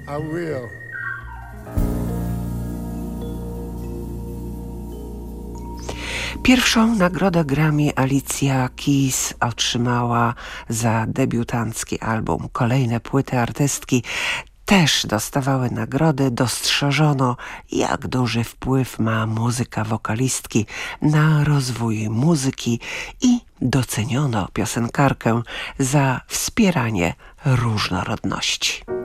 I will. Pierwszą nagrodę Grammy Alicia Keys otrzymała za debiutancki album. Kolejne płyty artystki też dostawały nagrody. Dostrzeżono, jak duży wpływ ma muzyka wokalistki na rozwój muzyki i doceniono piosenkarkę za wspieranie różnorodności.